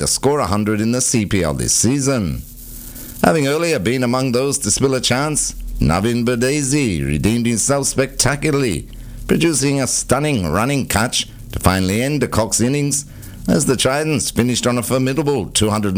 to score 100 in the CPL this season. Having earlier been among those to spill a chance, Navin Berdesi redeemed himself spectacularly, producing a stunning running catch to finally end de Kock's innings as the Tridents finished on a formidable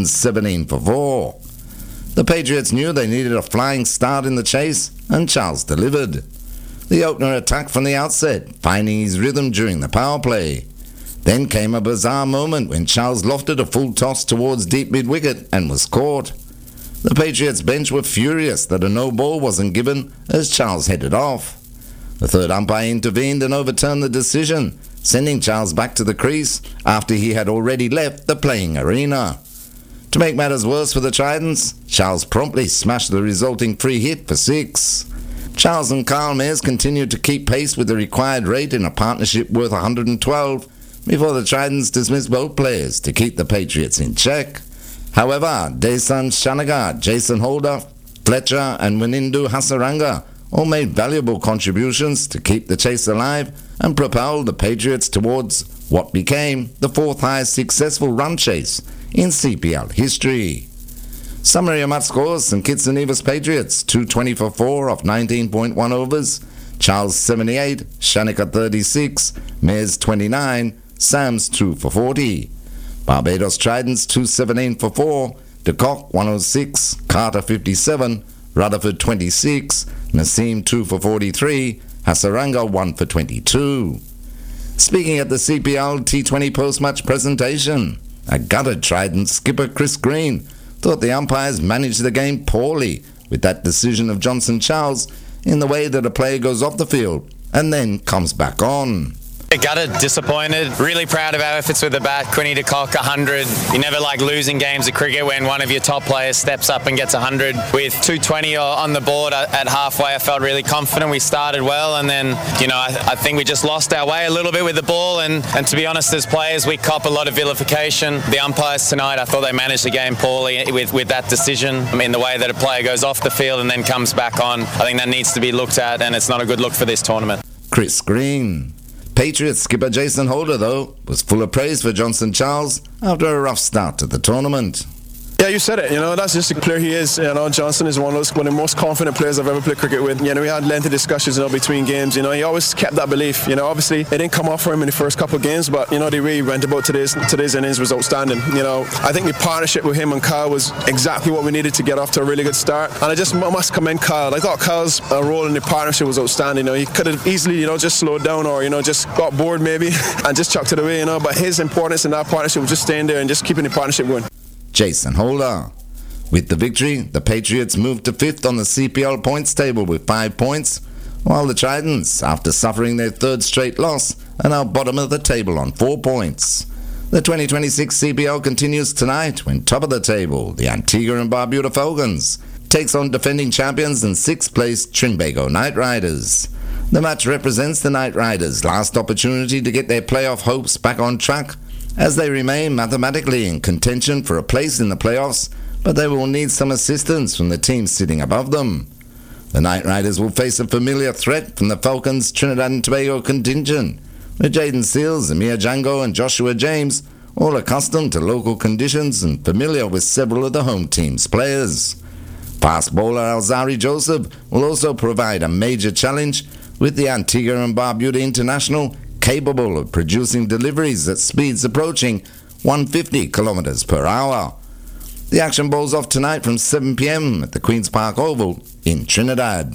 217 for 4. The Patriots knew they needed a flying start in the chase, and Charles delivered. The opener attacked from the outset, finding his rhythm during the power play. Then came a bizarre moment when Charles lofted a full toss towards deep mid-wicket and was caught. The Patriots bench were furious that a no ball wasn't given as Charles headed off. The third umpire intervened and overturned the decision, sending Charles back to the crease after he had already left the playing arena. To make matters worse for the Tridents, Charles promptly smashed the resulting free hit for 6. Charles and Carl Mayers continued to keep pace with the required rate in a partnership worth 112 before the Tridents dismissed both players to keep the Patriots in check. However, Desan Shanagar, Jason Holder, Fletcher and Wanindu Hasaranga all made valuable contributions to keep the chase alive and propelled the Patriots towards what became the fourth highest successful run chase in CPL history. Summary of match scores: St Kitts and Nevis Patriots 220 for 4 off 19.1 overs, Charles 78, Shanika 36, Mayers 29, Sams 2 for 40. Barbados Tridents 217 for 4, de Kock 106, Carter 57, Rutherford 26, Nassim 2 for 43, Hasaranga 1 for 22. Speaking at the CPL T20 post-match presentation, a gutted Trident skipper Chris Green thought the umpires managed the game poorly with that decision of Johnson Charles in the way that a player goes off the field and then comes back on. Gutted, disappointed, really proud of our efforts with the bat. Quinny de Kock 100. You never like losing games of cricket when one of your top players steps up and gets 100. With 220 on the board at halfway, I felt really confident. We started well, and then, I think we just lost our way a little bit with the ball, and to be honest, as players, we cop a lot of vilification. The umpires tonight, I thought they managed the game poorly with that decision. In the way that a player goes off the field and then comes back on. I think that needs to be looked at, and it's not a good look for this tournament. Chris Green. Patriots skipper Jason Holder, though, was full of praise for Johnson Charles after a rough start to the tournament. Yeah, you said it. That's just the player he is. Johnson is one of the most confident players I've ever played cricket with. We had lengthy discussions, between games. He always kept that belief. Obviously, it didn't come off for him in the first couple of games, but the way he went about today's innings was outstanding. I think the partnership with him and Kyle was exactly what we needed to get off to a really good start. And I just must commend Kyle. I thought Kyle's role in the partnership was outstanding. He could have easily, just slowed down or just got bored maybe and just chucked it away. But his importance in that partnership was just staying there and just keeping the partnership going. Jason Holder. With the victory, the Patriots moved to 5th on the CPL points table with 5 points, while the Tridents, after suffering their third straight loss, are now bottom of the table on 4 points. The 2026 CPL continues tonight when top of the table, the Antigua and Barbuda Falcons, takes on defending champions and 6th place Trinbago Knight Riders. The match represents the Knight Riders' last opportunity to get their playoff hopes back on track, as they remain mathematically in contention for a place in the playoffs, but they will need some assistance from the teams sitting above them. The Knight Riders will face a familiar threat from the Falcons' Trinidad and Tobago contingent, with Jaden Seals, Amir Django and Joshua James all accustomed to local conditions and familiar with several of the home team's players. Fast bowler Alzari Joseph will also provide a major challenge, with the Antigua and Barbuda International capable of producing deliveries at speeds approaching 150 kilometers per hour. The action bowls off tonight from 7 p.m. at the Queen's Park Oval in Trinidad.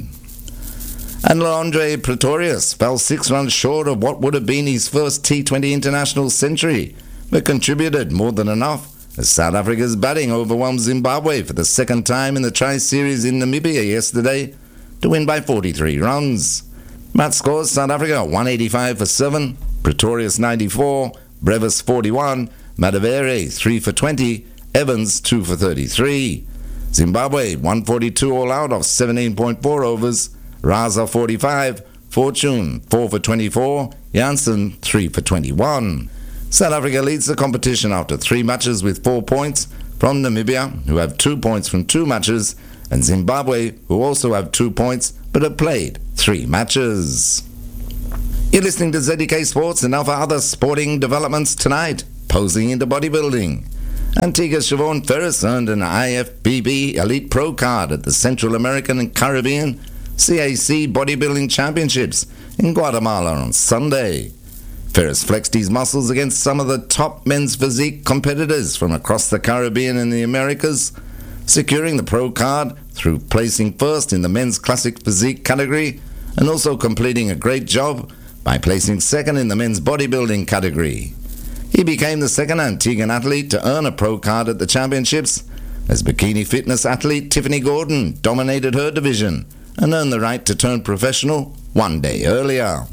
And Leandre Pretorius fell 6 runs short of what would have been his first T20 international century, but contributed more than enough as South Africa's batting overwhelmed Zimbabwe for the second time in the Tri-Series in Namibia yesterday to win by 43 runs. Match scores: South Africa 185 for 7, Pretorius 94, Brevis 41, Madavere 3 for 20, Evans 2 for 33. Zimbabwe 142 all out off 17.4 overs, Raza 45, Fortune 4 for 24, Janssen 3 for 21. South Africa leads the competition after 3 matches with 4 points from Namibia, who have 2 points from 2 matches, and Zimbabwe, who also have 2 points but have played 3 matches. You're listening to ZDK Sports, and now for other sporting developments tonight, posing into bodybuilding. Antigua's Siobhan Ferris earned an IFBB Elite Pro card at the Central American and Caribbean CAC Bodybuilding Championships in Guatemala on Sunday. Ferris flexed his muscles against some of the top men's physique competitors from across the Caribbean and the Americas, securing the pro card through placing first in the men's classic physique category and also completing a great job by placing second in the men's bodybuilding category. He became the second Antiguan athlete to earn a pro card at the championships, as bikini fitness athlete Tiffany Gordon dominated her division and earned the right to turn professional one day earlier.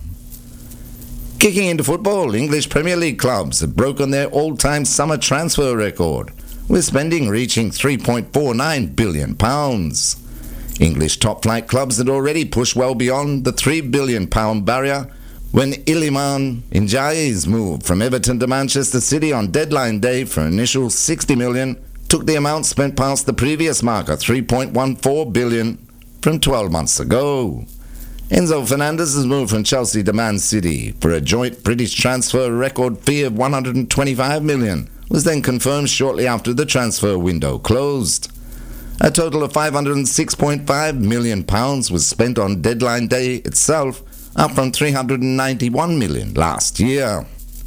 Kicking into football, English Premier League clubs have broken their all-time summer transfer record, with spending reaching £3.49 billion. English top-flight clubs had already pushed well beyond the £3 billion barrier when Iliman Ndiaye's move from Everton to Manchester City on deadline day for an initial $60 million took the amount spent past the previous mark of $3.14 billion from 12 months ago. Enzo Fernandez's move from Chelsea to Man City for a joint British transfer record fee of $125 million was then confirmed shortly after the transfer window closed. A total of £506.5 million was spent on deadline day itself, up from $391 million last year.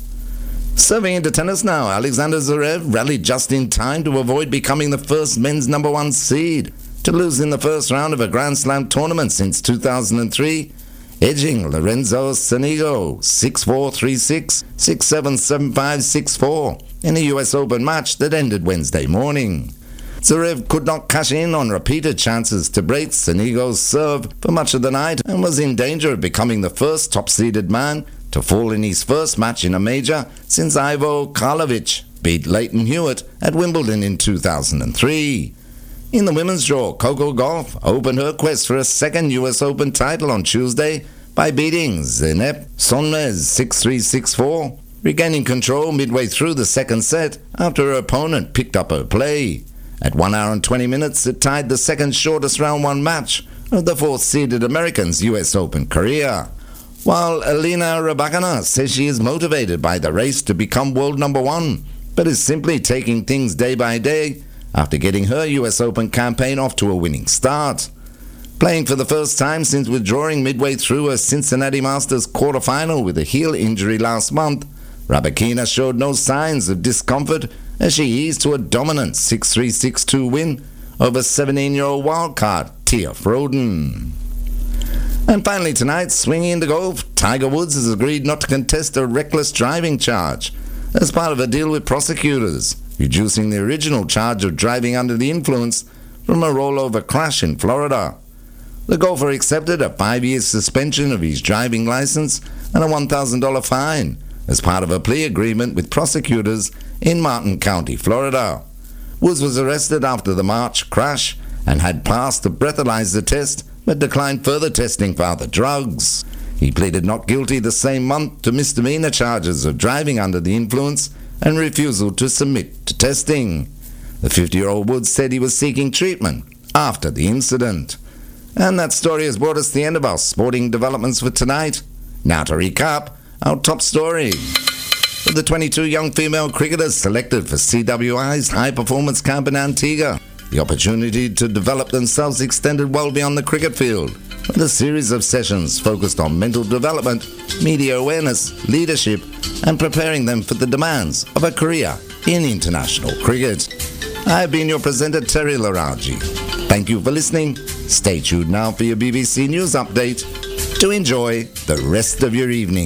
Serving into tennis now, Alexander Zverev rallied just in time to avoid becoming the first men's number one seed to lose in the first round of a Grand Slam tournament since 2003, edging Lorenzo Sonego 6-4, 3-6, 6-7, 7-5, 6-4 in a US Open match that ended Wednesday morning. Zverev could not cash in on repeated chances to break Sonego's serve for much of the night and was in danger of becoming the first top-seeded man to fall in his first match in a major since Ivo Karlovic beat Leighton Hewitt at Wimbledon in 2003. In the women's draw, Coco Gauff opened her quest for a second US Open title on Tuesday by beating Zeynep Sonmez 6-3, 6-4, regaining control midway through the second set after her opponent picked up her play. At 1 hour and 20 minutes, it tied the second shortest round one match of the fourth-seeded Americans' US Open career. While Elena Rybakina says she is motivated by the race to become world number one, but is simply taking things day by day after getting her US Open campaign off to a winning start. Playing for the first time since withdrawing midway through her Cincinnati Masters quarterfinal with a heel injury last month, Rybakina showed no signs of discomfort as she eased to a dominant 6-3, 6-2 win over 17-year-old wildcard Tia Froden. And finally tonight, swinging into golf, Tiger Woods has agreed not to contest a reckless driving charge as part of a deal with prosecutors, reducing the original charge of driving under the influence from a rollover crash in Florida. The golfer accepted a 5-year suspension of his driving license and a $1,000 fine as part of a plea agreement with prosecutors in Martin County, Florida. Woods was arrested after the March crash and had passed the breathalyzer test but declined further testing for other drugs. He pleaded not guilty the same month to misdemeanor charges of driving under the influence and refusal to submit to testing. The 50-year-old Woods said he was seeking treatment after the incident. And that story has brought us to the end of our sporting developments for tonight. Now to recap our top story. Of the 22 young female cricketers selected for CWI's high-performance camp in Antigua, the opportunity to develop themselves extended well beyond the cricket field, with a series of sessions focused on mental development, media awareness, leadership, and preparing them for the demands of a career in international cricket. I have been your presenter, Terry Laraji. Thank you for listening. Stay tuned now for your BBC News update to enjoy the rest of your evening.